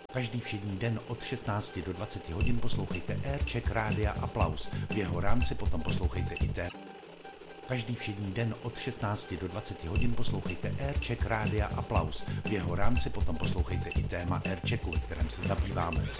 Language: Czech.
Každý všední den od 16 do 20 hodin poslouchejte Aircheck Rádia Aplaus. V jeho rámci potom poslouchejte i téma. Každý všední den od 16 do 20 hodin poslouchejte Aircheck Rádia Aplaus. V jeho rámci potom poslouchejte i téma Airchecku, ve kterém se zabýváme.